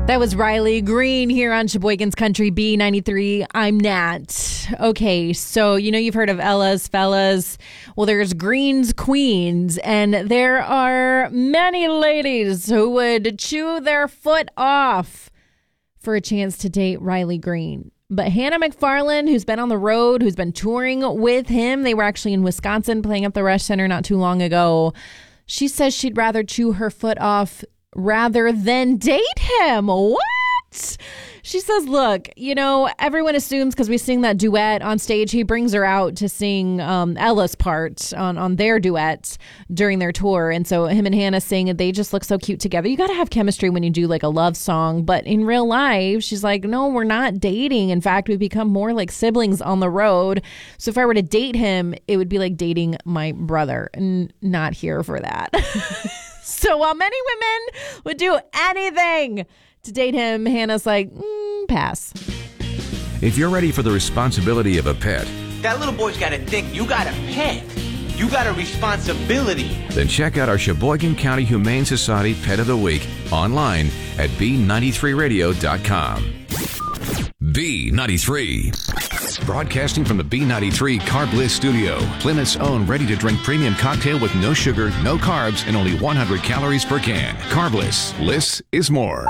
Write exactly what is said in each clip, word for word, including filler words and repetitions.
That was Riley Green here on Sheboygan's Country B ninety-three. I'm Nat. Okay, so you know you've heard of Ella's Fellas. Well, there's Green's Queens, and there are many ladies who would chew their foot off for a chance to date Riley Green. But Hannah McFarland, who's been on the road, who's been touring with him, they were actually in Wisconsin playing up the Rush Center not too long ago. She says she'd rather chew her foot off rather than date him. What? She says, look, you know, everyone assumes because we sing that duet on stage, he brings her out to sing um, Ella's part on, on their duet during their tour. And so him and Hannah sing, they just look so cute together. You got to have chemistry when you do like a love song. But in real life, she's like, no, we're not dating. In fact, we become more like siblings on the road. So if I were to date him, it would be like dating my brother, and not here for that. So while many women would do anything to date him, Hannah's like, mm, pass. If you're ready for the responsibility of a pet, that little boy's got to think you got a pet. You got a responsibility. Then check out our Sheboygan County Humane Society Pet of the Week online at b ninety-three radio dot com. B ninety-three. Broadcasting from the B ninety-three Carb Bliss studio, Plymouth's own ready-to-drink premium cocktail with no sugar, no carbs, and only one hundred calories per can. Carb Bliss. Bliss is more.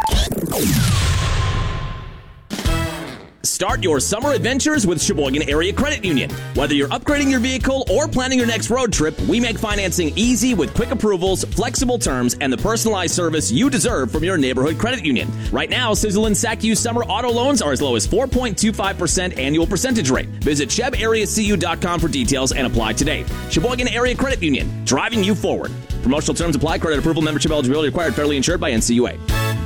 Start your summer adventures with Sheboygan Area Credit Union. Whether you're upgrading your vehicle or planning your next road trip, we make financing easy with quick approvals, flexible terms, and the personalized service you deserve from your neighborhood credit union. Right now, Sizzle and S A C U summer auto loans are as low as four point two five percent annual percentage rate. Visit sheb area c u dot com for details and apply today. Sheboygan Area Credit Union, driving you forward. Promotional terms apply. Credit approval, membership eligibility required. Federally insured by N C U A.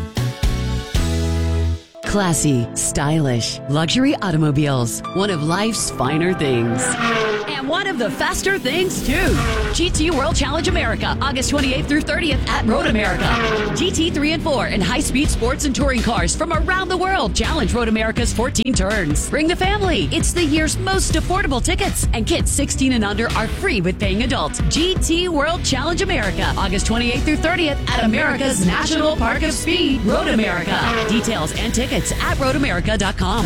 Classy, stylish, luxury automobiles. One of life's finer things. And one of the faster things, too. G T World Challenge America, August twenty-eighth through thirtieth at Road America. G T three and four and high-speed sports and touring cars from around the world challenge Road America's fourteen turns. Bring the family. It's the year's most affordable tickets. And kids sixteen and under are free with paying adults. G T World Challenge America, August twenty-eighth through thirtieth at America's National Park of Speed, Road America. Details and tickets at road america dot com.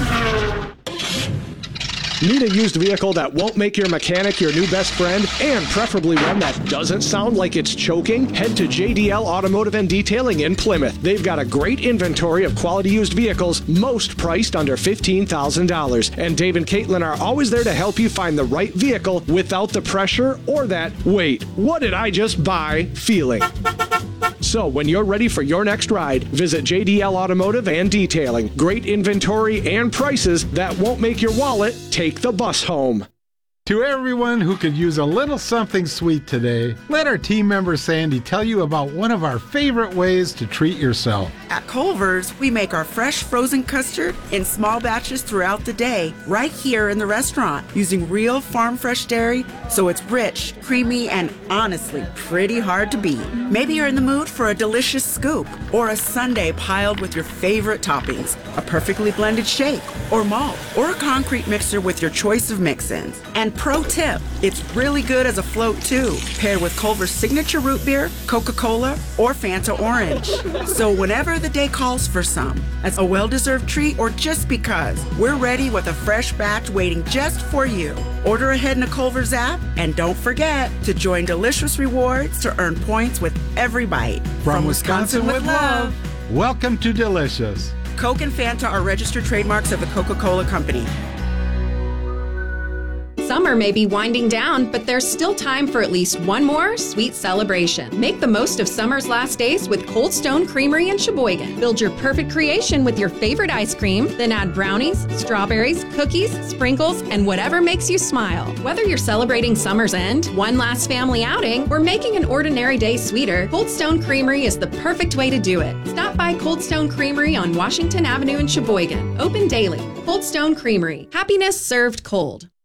Need a used vehicle that won't make your mechanic your new best friend, and preferably one that doesn't sound like it's choking? Head to J D L Automotive and Detailing in Plymouth. They've got a great inventory of quality used vehicles, most priced under fifteen thousand dollars. And Dave and Caitlin are always there to help you find the right vehicle without the pressure or that, wait, what did I just buy feeling. So when you're ready for your next ride, visit J D L Automotive and Detailing. Great inventory and prices that won't make your wallet take the bus home. To everyone who could use a little something sweet today, let our team member Sandy tell you about one of our favorite ways to treat yourself. At Culver's, we make our fresh frozen custard in small batches throughout the day, right here in the restaurant, using real farm fresh dairy, so it's rich, creamy, and honestly pretty hard to beat. Maybe you're in the mood for a delicious scoop, or a sundae piled with your favorite toppings, a perfectly blended shake, or malt, or a concrete mixer with your choice of mix-ins. And pro tip, it's really good as a float too, paired with Culver's signature root beer, Coca-Cola, or Fanta Orange. So whenever the day calls for some, as a well-deserved treat or just because, we're ready with a fresh batch waiting just for you. Order ahead in the Culver's app, and don't forget to join Delicious Rewards to earn points with every bite. From, From Wisconsin, Wisconsin with love. Welcome to Delicious. Coke and Fanta are registered trademarks of the Coca-Cola Company. Summer may be winding down, but there's still time for at least one more sweet celebration. Make the most of summer's last days with Cold Stone Creamery in Sheboygan. Build your perfect creation with your favorite ice cream, then add brownies, strawberries, cookies, sprinkles, and whatever makes you smile. Whether you're celebrating summer's end, one last family outing, or making an ordinary day sweeter, Cold Stone Creamery is the perfect way to do it. Stop by Cold Stone Creamery on Washington Avenue in Sheboygan. Open daily. Cold Stone Creamery. Happiness served cold.